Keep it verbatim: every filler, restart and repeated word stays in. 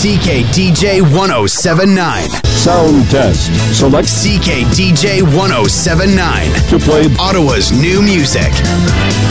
C K D J one oh seven point nine. Sound test. Select C K D J one oh seven point nine. to play Ottawa's new music.